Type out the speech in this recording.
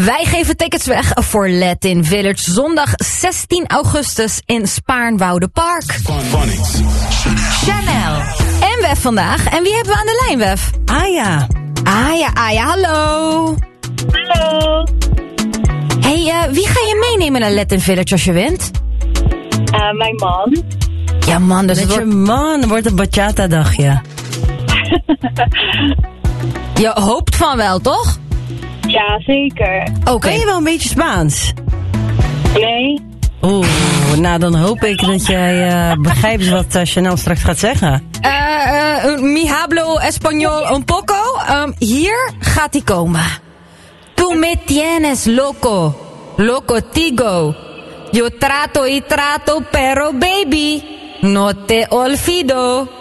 Wij geven tickets weg voor Latin Village zondag 16 augustus in Spaarnwoudepark. Chanel. En Wef vandaag. En wie hebben we aan de lijn, Wef? Aya, hallo. Hallo. Hey, wie ga je meenemen naar Latin Village als je wint? Mijn man. Ja man, dus met je man wordt een bachata-dagje. Je hoopt van wel, toch? Ja, zeker. Oké. Kan je wel een beetje Spaans? Nee. Oeh, nou dan hoop ik dat jij begrijpt wat Chanel straks gaat zeggen. Mi hablo español un poco. Hier gaat hij komen. Tu me tienes loco. Loco tigo. Yo trato y trato, pero baby, no te olvido.